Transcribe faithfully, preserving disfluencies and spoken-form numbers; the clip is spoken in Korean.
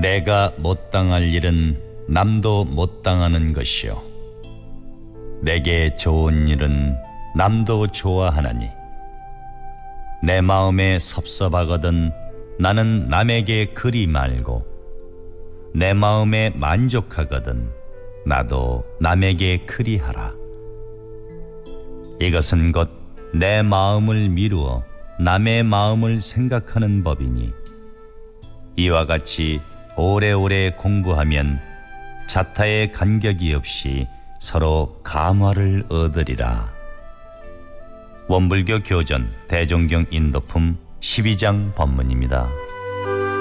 내가 못 당할 일은 남도 못 당하는 것이요 내게 좋은 일은 남도 좋아하나니 내 마음에 섭섭하거든 나는 남에게 그리 말고 내 마음에 만족하거든 나도 남에게 그리하라. 이것은 곧 내 마음을 미루어 남의 마음을 생각하는 법이니 이와 같이 오래오래 공부하면 자타의 간격이 없이 서로 감화를 얻으리라. 원불교 교전 대종경 인도품 십이 장 법문입니다.